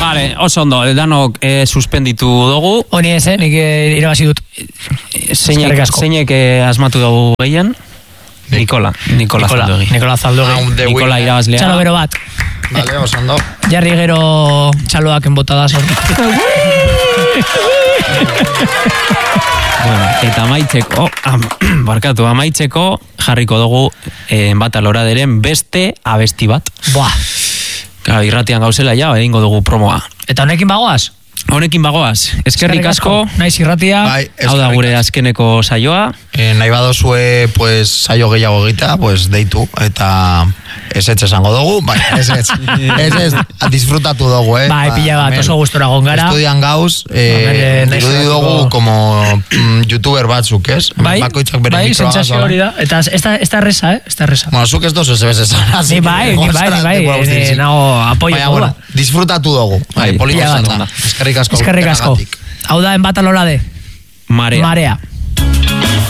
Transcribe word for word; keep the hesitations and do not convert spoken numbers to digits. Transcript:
Vale, oso ondo, danok eh, suspenditu dugu. Honi ez, eh, nik eh, irabazi dut. Zeinek, zeinek eh, asmatu dugu gehien? Nikola, Nikola Zalduegi. Nikola Zalduegi. Nikola irabazlea. Txalo bero bat. Vale, oso ondo. Jarri gero txaloak enbotada sortu. Bueno, eta amaitzeko, am, barkatu, amaitzeko jarriko dugu eh, Bataloraderen beste abesti bat. Buah. Claro, irratian gauzela ja, egingo dugu promoa. Eta honekin bagoaz? Honekin bagoaz. Eskerrik asko. Naiz irratia. Bai, hau da gure azkeneko saioa. Eh, nahi badozue, pues, saio gehiago egitea, pues, deitu, eta ez ez esango dugu, bai, ez ez, ez ez, disfrutatu dugu, eh? Bai, pila bat, oso gustora gongara. Estudian gauz, eh, dirudi dugu como mm, youtuber batzuk, ez? Bai, bakoitzak bere bai, mikroa. sentsazio hori da, eta ez da, ez da erresa, eh? Ez da erresa. Bueno, zuk ez dozu ez bez esan. Ni bai, ni bai, ni bai, nago apoio dugu. Disfrutatu dugu, bai, polita zanta. Eskerrik asko. Eskerrik asko. Hau da, en Batalorade. Marea. Marea.